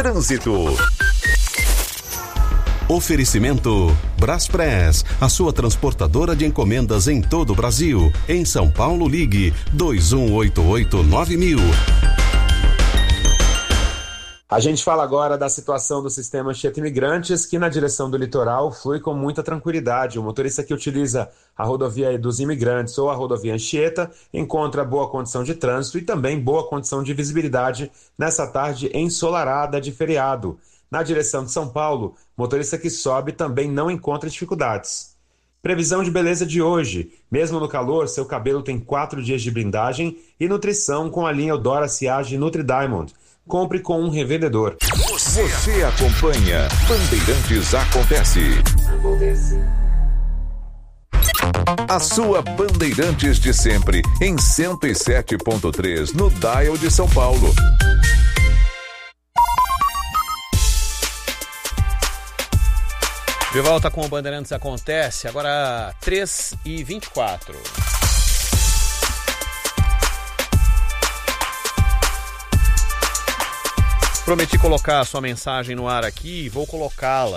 Trânsito. Oferecimento Braspress, a sua transportadora de encomendas em todo o Brasil. Em São Paulo, ligue 2188-9000. A gente fala agora da situação do sistema Anchieta Imigrantes, que na direção do litoral flui com muita tranquilidade. O motorista que utiliza a rodovia dos Imigrantes ou a rodovia Anchieta encontra boa condição de trânsito e também boa condição de visibilidade nessa tarde ensolarada de feriado. Na direção de São Paulo, motorista que sobe também não encontra dificuldades. Previsão de beleza de hoje. Mesmo no calor, seu cabelo tem 4 dias de blindagem e nutrição com a linha Eudora Siage Nutri Diamond. Compre com um revendedor. Você acompanha Bandeirantes Acontece. A sua Bandeirantes de sempre em 107.3 no dial de São Paulo. De volta com o Bandeirantes Acontece, agora 3h24. Prometi colocar a sua mensagem no ar aqui, vou colocá-la,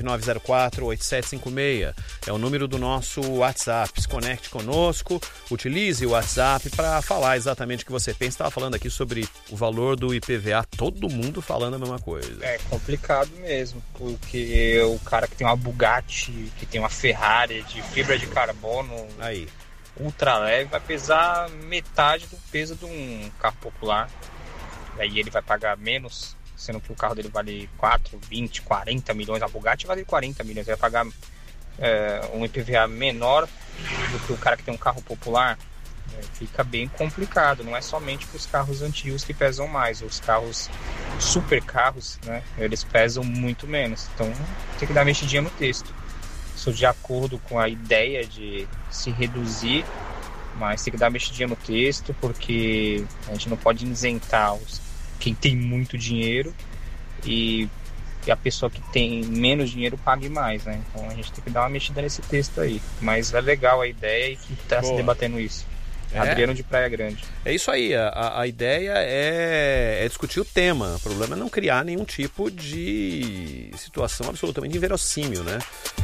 999048756, é o número do nosso WhatsApp. Se conecte conosco, utilize o WhatsApp para falar exatamente o que você pensa. Estava falando aqui sobre o valor do IPVA, todo mundo falando a mesma coisa. É complicado mesmo, porque o cara que tem uma Bugatti, que tem uma Ferrari de fibra de carbono aí, ultra leve, vai pesar metade do peso de um carro popular. Aí ele vai pagar menos, sendo que o carro dele vale 4, 20, 40 milhões. A Bugatti vale 40 milhões. Ele vai pagar um IPVA menor do que o cara que tem um carro popular. Fica bem complicado. Não é somente para os carros antigos que pesam mais. Os carros, super carros, né, eles pesam muito menos. Então tem que dar mexidinha no texto. Sou de acordo com a ideia de se reduzir, mas tem que dar mexidinha no texto, porque a gente não pode isentar quem tem muito dinheiro e a pessoa que tem menos dinheiro pague mais, né? Então a gente tem que dar uma mexida nesse texto aí. Mas é legal a ideia e que está se debatendo isso. Adriano de Praia Grande. É isso aí, a ideia é discutir o tema. O problema é não criar nenhum tipo de situação absolutamente inverossímil, né?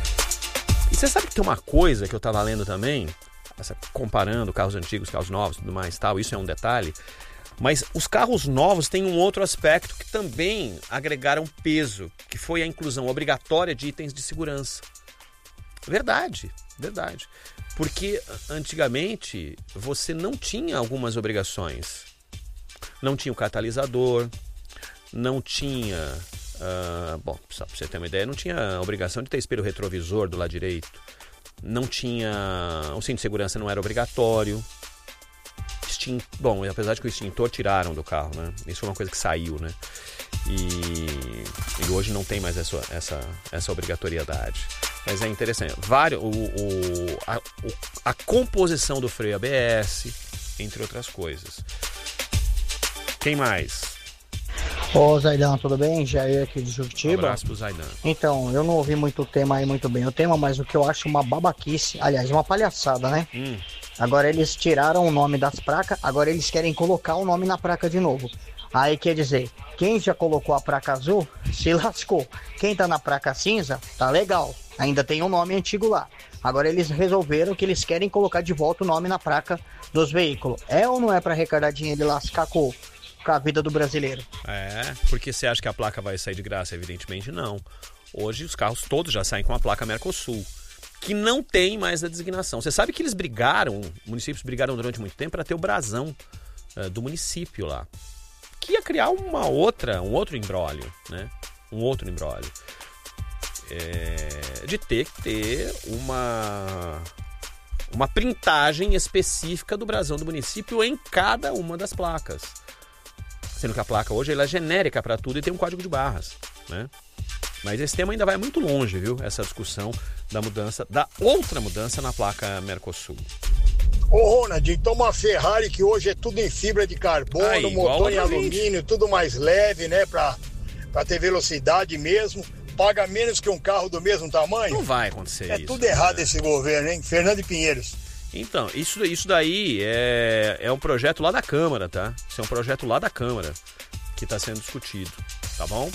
E você sabe que tem uma coisa que eu estava lendo também, comparando carros antigos, carros novos, tudo mais tal, isso é um detalhe, mas os carros novos têm um outro aspecto que também agregaram peso, que foi a inclusão obrigatória de itens de segurança. Verdade. Porque antigamente você não tinha algumas obrigações. Não tinha o catalisador, não tinha... só para você ter uma ideia, não tinha a obrigação de ter espelho retrovisor do lado direito. Não tinha... O cinto de segurança não era obrigatório. Apesar de que o extintor tiraram do carro, né? Isso foi uma coisa que saiu, né? E hoje não tem mais essa obrigatoriedade. Mas é interessante. A composição do freio ABS, entre outras coisas. Quem mais? Ô Zaidan, tudo bem? Jair aqui de Juritiba. Um abraço pro Zaidan. Então, eu não ouvi muito o tema aí, muito bem o tema, mas o que eu acho uma babaquice, aliás, uma palhaçada, né? Agora eles tiraram o nome das placas, agora eles querem colocar o nome na placa de novo. Aí quer dizer, quem já colocou a placa azul, se lascou. Quem tá na placa cinza, tá legal. Ainda tem um nome antigo lá. Agora eles resolveram que eles querem colocar de volta o nome na placa dos veículos. É ou não é pra arrecadar dinheiro e lascar com a vida do brasileiro? É, porque você acha que a placa vai sair de graça? Evidentemente não. Hoje os carros todos já saem com a placa Mercosul, que não tem mais a designação. Você sabe que eles municípios brigaram durante muito tempo para ter o brasão do município lá, que ia criar um outro imbróglio, né? De ter que ter uma printagem específica do brasão do município em cada uma das placas. Sendo que a placa hoje ela é genérica para tudo e tem um código de barras, né? Mas esse tema ainda vai muito longe, viu? Essa discussão da outra mudança na placa Mercosul. Ô Ronald, então uma Ferrari que hoje é tudo em fibra de carbono, motor em alumínio, tudo mais leve, né? Pra ter velocidade mesmo, paga menos que um carro do mesmo tamanho? Não vai acontecer isso. É tudo errado esse governo, hein? Fernando Pinheiros. Então, isso daí é um projeto lá da Câmara, tá? Isso é um projeto lá da Câmara que está sendo discutido. tá bom?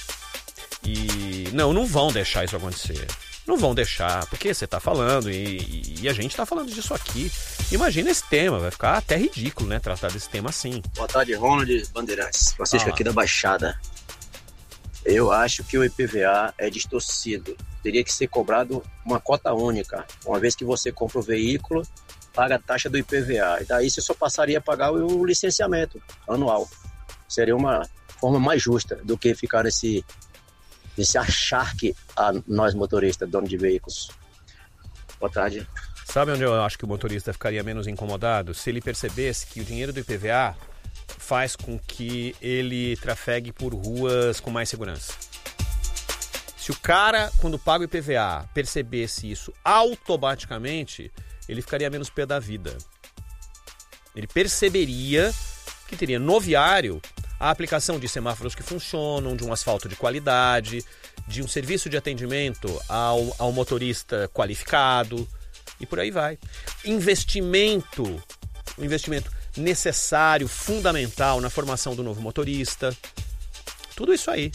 E não vão deixar isso acontecer. Não vão deixar, porque você tá falando e a gente tá falando disso aqui. Imagina esse tema, vai ficar até ridículo, né? Tratar desse tema assim. Boa tarde, Ronald Bandeirantes. Francisco aqui da Baixada. Eu acho que o IPVA é distorcido. Teria que ser cobrado uma cota única. Uma vez que você compra o veículo, paga a taxa do IPVA. E daí você só passaria a pagar o licenciamento anual. Seria uma forma mais justa do que ficar nesse acharque a nós motoristas, donos de veículos. Boa tarde. Sabe onde eu acho que o motorista ficaria menos incomodado? Se ele percebesse que o dinheiro do IPVA faz com que ele trafegue por ruas com mais segurança. Se o cara, quando paga o IPVA, percebesse isso automaticamente, ele ficaria menos pé da vida. Ele perceberia que teria no viário a aplicação de semáforos que funcionam, de um asfalto de qualidade, de um serviço de atendimento ao motorista qualificado e por aí vai. Investimento necessário, fundamental na formação do novo motorista. Tudo isso aí,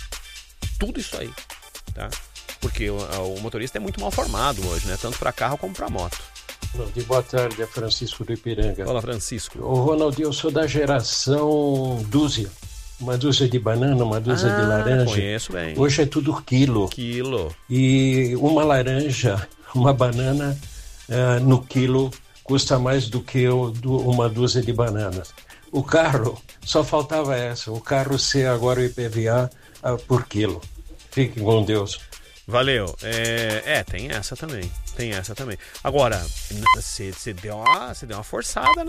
tá? Porque o motorista é muito mal formado hoje, né? Tanto para carro como para moto. Ronald, boa tarde, é Francisco do Ipiranga. Olá, Francisco. Ô, Ronald, eu sou da geração dúzia. Uma dúzia de banana, uma dúzia de laranja. Conheço bem. Hoje é tudo quilo. E uma laranja, uma banana, no quilo, custa mais do que uma dúzia de bananas. O carro, só faltava essa. O carro ser agora o IPVA por quilo. Fiquem com Deus. Valeu. Tem essa também. Agora, você deu uma forçada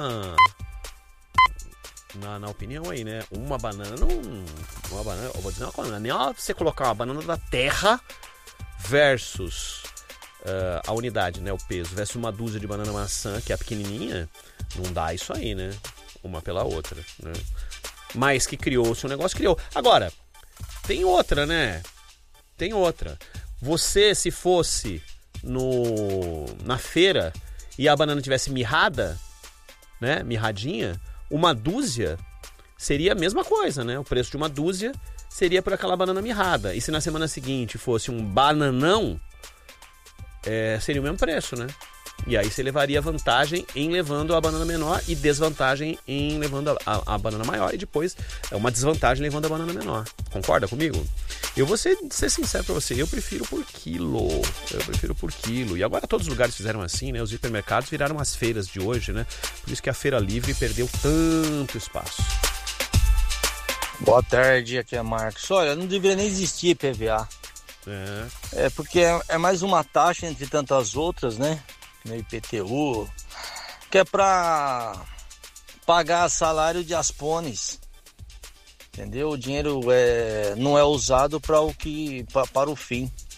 na opinião aí, né? Uma banana, eu vou dizer uma coisa, nem você colocar uma banana da terra versus a unidade, né? O peso, versus uma dúzia de banana maçã, que é pequenininha, não dá isso aí, né? Uma pela outra, né? Mas que criou-se um negócio, criou. Agora, tem outra, né? Você, se fosse na feira e a banana tivesse mirrada, né? Mirradinha, uma dúzia seria a mesma coisa, né? O preço de uma dúzia seria por aquela banana mirrada. E se na semana seguinte fosse um bananão, seria o mesmo preço, né? E aí você levaria vantagem em levando a banana menor e desvantagem em levando a banana maior. E depois uma desvantagem levando a banana menor. Concorda comigo? Eu vou ser sincero pra você, eu prefiro por quilo. E agora todos os lugares fizeram assim, né? Os hipermercados viraram as feiras de hoje, né? Por isso que a Feira Livre perdeu tanto espaço. Boa tarde, aqui é Marcos. Olha, não deveria nem existir IPVA. Porque é mais uma taxa entre tantas outras, né? No IPTU, que é para pagar salário de aspones, entendeu? O dinheiro não é usado para o fim.